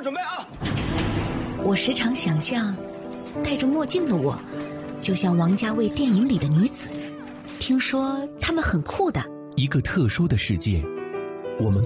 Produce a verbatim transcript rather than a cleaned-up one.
准备啊！ 我时常想象，戴着墨镜的我，就像王家卫电影里的女子。听说她们很酷的。 一个特殊的世界，我们